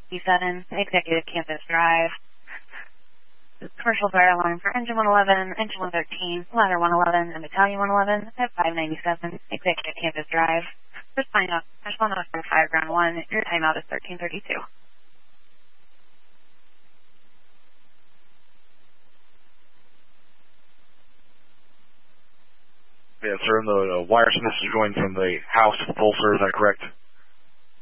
E7, Executive Campus Drive. Commercial fire alarm for Engine 111, Engine 113, Ladder 111, and Battalion 111 at 597 Executive Campus Drive. Respond out from Fire Ground 1. Your timeout is 13:32. Yes, sir. And the wire smith is going from the house to the pulsar. Is that correct?